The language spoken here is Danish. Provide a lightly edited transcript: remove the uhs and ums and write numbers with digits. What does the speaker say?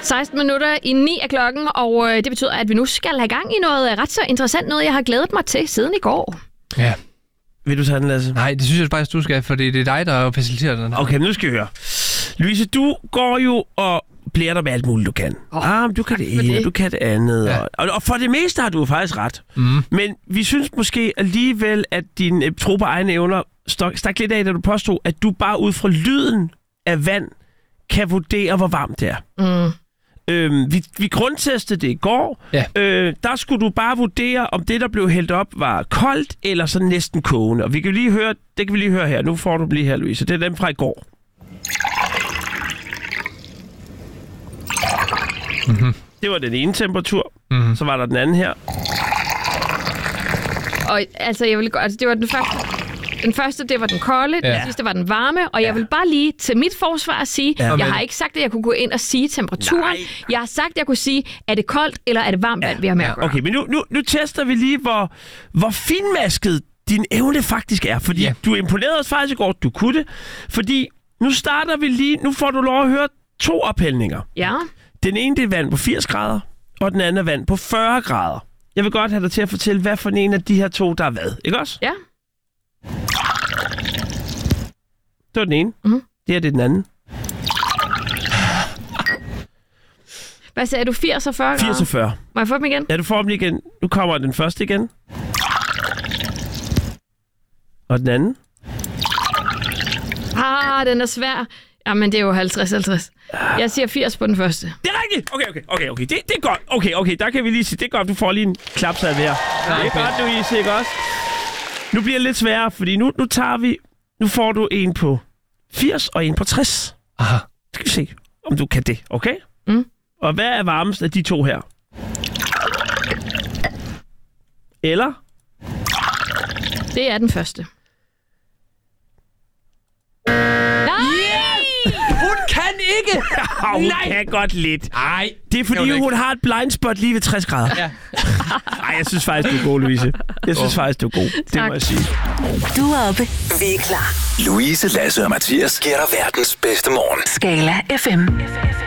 16 minutter i 9 af klokken, og det betyder, at vi nu skal have gang i noget ret så interessant, noget jeg har glædet mig til siden i går. Ja. Vil du tage den, Lasse? Nej, det synes jeg faktisk, du skal, for det er dig, der faciliterer den. Okay, nu skal vi høre. Louise, du går jo og bliver der med alt muligt, du kan. Du kan det ene, du kan det andet. Ja. Og for det meste har du faktisk ret. Men vi synes måske alligevel, at din tro på egne evner stak lidt af, da du påstod, at du bare ud fra lyden af vand kan vurdere, hvor varmt det er. Vi grundtestede det i går. Ja. Der skulle du bare vurdere, om det, der blev hældt op, var koldt eller så næsten kogende. Og vi kan lige høre, det kan vi lige høre her. Nu får du lige her, Louise. Det er dem fra i går. Det var den ene temperatur. Så var der den anden her. Og altså, jeg vil det var den første. Den første, det var den kolde, den sidste var den varme, og jeg vil bare lige til mit forsvar sige, jeg har ikke sagt, at jeg kunne gå ind og sige temperaturen. Nej. Jeg har sagt, at jeg kunne sige, er det koldt eller er det varmt vand, vi har med at gøre. Okay, men nu tester vi lige, hvor finmasket din evne faktisk er. Fordi du imponerede os faktisk i går, du kunne det. Fordi nu starter vi lige, nu får du lov at høre 2 ophældninger. Ja. Den ene, det er vand på 80 grader, og den anden er vand på 40 grader. Jeg vil godt have dig til at fortælle, hvad for en af de her 2, der er hvad. Ikke også? Ja. Det var den ene. Det er den anden. Hvad sagde du? 80 og 40 grader? 80 og 40. Må jeg få dem igen? Ja, du får dem igen. Nu kommer den første igen. Og den anden. Den er svær. Jamen, det er jo 50-50. Jeg siger 80 på den første. Det er rigtigt! Okay. Det er godt. Okay, der kan vi lige sige, det er godt, du får lige en klapsad mere. Det er godt, Louise, ikke også? Nu bliver det lidt sværere, fordi nu får du en på 80 og en på 60. Aha. Skal vi se, om du kan det, okay? Og hvad er varmest af de 2 her? Eller? Det er den første. Hun kan ikke! Hun kan godt lidt. Nej. Det er fordi, hun har et blindspot lige ved 60 grader. Ja. Ej, jeg synes faktisk, du er god, Louise. Jeg synes faktisk, du er god. Tak. Det må jeg sige. Du er oppe. Vi er klar. Louise, Lasse og Mathias giver dig verdens bedste morgen. Skala FM.